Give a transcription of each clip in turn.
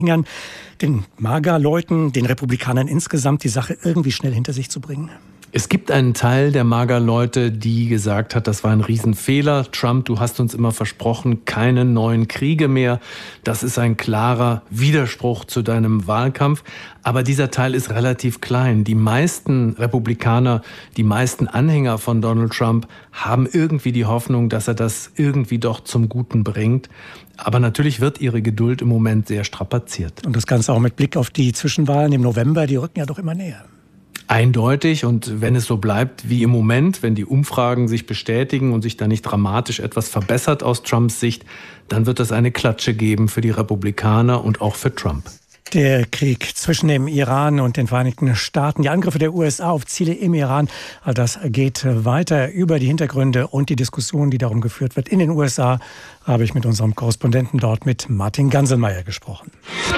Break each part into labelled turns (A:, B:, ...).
A: den MAGA-Leuten, den Republikanern insgesamt, die Sache irgendwie schnell hinter sich zu bringen?
B: Es gibt einen Teil der MAGA-Leute, die gesagt hat, das war ein Riesenfehler. Trump, du hast uns immer versprochen, keine neuen Kriege mehr. Das ist ein klarer Widerspruch zu deinem Wahlkampf. Aber dieser Teil ist relativ klein. Die meisten Republikaner, die meisten Anhänger von Donald Trump haben irgendwie die Hoffnung, dass er das irgendwie doch zum Guten bringt. Aber natürlich wird ihre Geduld im Moment sehr strapaziert.
A: Und das Ganze auch mit Blick auf die Zwischenwahlen im November, die rücken ja doch immer näher.
B: Eindeutig, und wenn es so bleibt wie im Moment, wenn die Umfragen sich bestätigen und sich da nicht dramatisch etwas verbessert aus Trumps Sicht, dann wird es eine Klatsche geben für die Republikaner und auch für Trump.
A: Der Krieg zwischen dem Iran und den Vereinigten Staaten, die Angriffe der USA auf Ziele im Iran, all das geht weiter. Über die Hintergründe und die Diskussion, die darum geführt wird in den USA, habe ich mit unserem Korrespondenten dort, mit Martin Ganselmeier, gesprochen.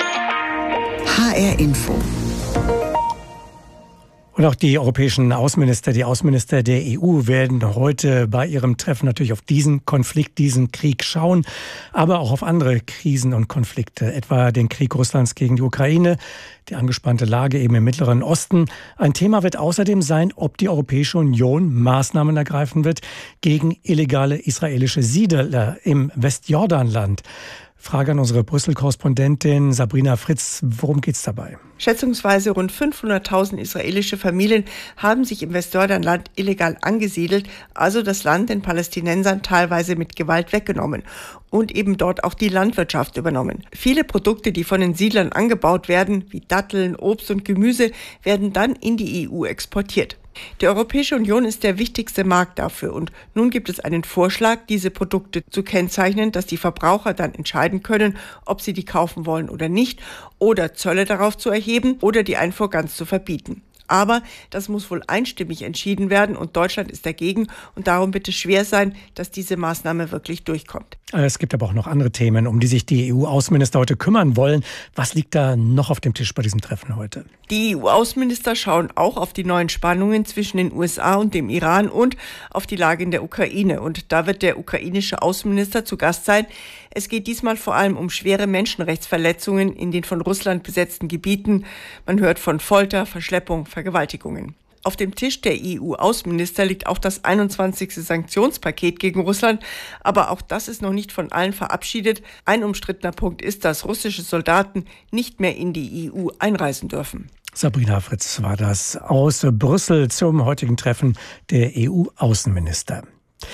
C: HR Info.
A: Und auch die europäischen Außenminister, die Außenminister der EU werden heute bei ihrem Treffen natürlich auf diesen Konflikt, diesen Krieg schauen, aber auch auf andere Krisen und Konflikte, etwa den Krieg Russlands gegen die Ukraine, die angespannte Lage eben im Mittleren Osten. Ein Thema wird außerdem sein, ob die Europäische Union Maßnahmen ergreifen wird gegen illegale israelische Siedler im Westjordanland. Frage an unsere Brüssel-Korrespondentin Sabrina Fritz. Worum geht's dabei?
D: Schätzungsweise rund 500.000 israelische Familien haben sich im Westjordanland illegal angesiedelt, also das Land den Palästinensern teilweise mit Gewalt weggenommen und eben dort auch die Landwirtschaft übernommen. Viele Produkte, die von den Siedlern angebaut werden, wie Datteln, Obst und Gemüse, werden dann in die EU exportiert. Die Europäische Union ist der wichtigste Markt dafür und nun gibt es einen Vorschlag, diese Produkte zu kennzeichnen, dass die Verbraucher dann entscheiden können, ob sie die kaufen wollen oder nicht, oder Zölle darauf zu erheben oder die Einfuhr ganz zu verbieten. Aber das muss wohl einstimmig entschieden werden und Deutschland ist dagegen und darum wird es schwer sein, dass diese Maßnahme wirklich durchkommt.
A: Es gibt aber auch noch andere Themen, um die sich die EU-Außenminister heute kümmern wollen. Was liegt da noch auf dem Tisch bei diesem Treffen heute?
D: Die EU-Außenminister schauen auch auf die neuen Spannungen zwischen den USA und dem Iran und auf die Lage in der Ukraine. Und da wird der ukrainische Außenminister zu Gast sein. Es geht diesmal vor allem um schwere Menschenrechtsverletzungen in den von Russland besetzten Gebieten. Man hört von Folter, Verschleppung, Vergewaltigungen. Auf dem Tisch der EU-Außenminister liegt auch das 21. Sanktionspaket gegen Russland. Aber auch das ist noch nicht von allen verabschiedet. Ein umstrittener Punkt ist, dass russische Soldaten nicht mehr in die EU einreisen dürfen.
A: Sabrina Fritz war das aus Brüssel zum heutigen Treffen der EU-Außenminister.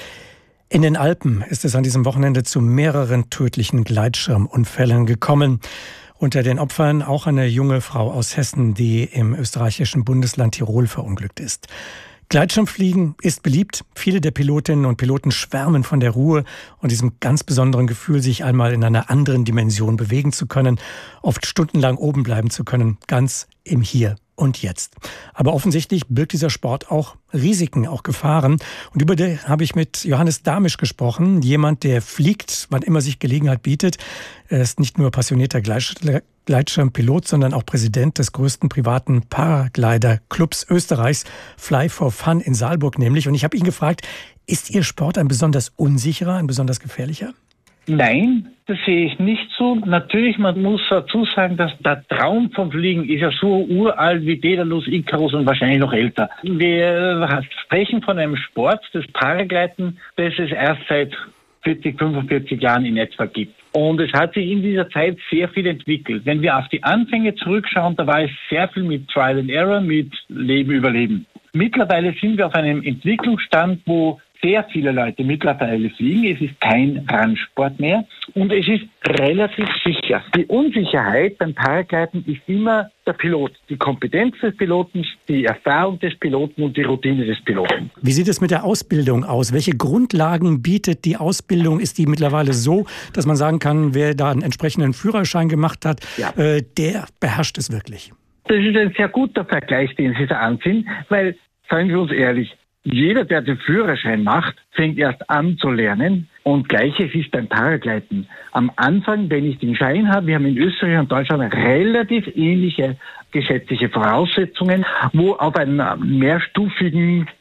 A: In den Alpen ist es an diesem Wochenende zu mehreren tödlichen Gleitschirmunfällen gekommen. Unter den Opfern auch eine junge Frau aus Hessen, die im österreichischen Bundesland Tirol verunglückt ist. Gleitschirmfliegen ist beliebt. Viele der Pilotinnen und Piloten schwärmen von der Ruhe und diesem ganz besonderen Gefühl, sich einmal in einer anderen Dimension bewegen zu können, oft stundenlang oben bleiben zu können, ganz im Hier und Jetzt. Aber offensichtlich birgt dieser Sport auch Risiken, auch Gefahren. Und über die habe ich mit Johannes Damisch gesprochen, jemand, der fliegt, wann immer sich Gelegenheit bietet. Er ist nicht nur passionierter Gleitschirmpilot, sondern auch Präsident des größten privaten Paraglider-Clubs Österreichs, Fly for Fun in Saalburg nämlich. Und ich habe ihn gefragt, ist Ihr Sport ein besonders unsicherer, ein besonders gefährlicher?
E: Nein, das sehe ich nicht so. Natürlich, man muss dazu sagen, dass der Traum vom Fliegen ist ja so uralt wie Daedalus, Icarus und wahrscheinlich noch älter. Wir sprechen von einem Sport, das Paragleiten, das es erst seit 40, 45 Jahren in etwa gibt. Und es hat sich in dieser Zeit sehr viel entwickelt. Wenn wir auf die Anfänge zurückschauen, da war es sehr viel mit Trial and Error, mit Leben, Überleben. Mittlerweile sind wir auf einem Entwicklungsstand, wo sehr viele Leute mittlerweile fliegen. Es ist kein Randsport mehr und es ist relativ sicher. Die Unsicherheit beim Paragleiten ist immer der Pilot. Die Kompetenz des Piloten, die Erfahrung des Piloten und die Routine des Piloten.
A: Wie sieht es mit der Ausbildung aus? Welche Grundlagen bietet die Ausbildung? Ist die mittlerweile so, dass man sagen kann, wer da einen entsprechenden Führerschein gemacht hat, der beherrscht es wirklich?
E: Das ist ein sehr guter Vergleich, den Sie da anziehen, weil, seien wir uns ehrlich, jeder, der den Führerschein macht, fängt erst an zu lernen. Und Gleiches ist beim Paragleiten. Am Anfang, wenn ich den Schein habe, wir haben in Österreich und Deutschland relativ ähnliche gesetzliche Voraussetzungen, wo auf einer mehrstufigen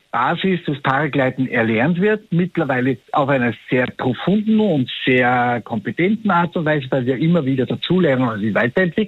E: Basis des Paragleiten erlernt wird, mittlerweile auf einer sehr profunden und sehr kompetenten Art und Weise, weil wir immer wieder dazulernen und sich weiterentwickeln.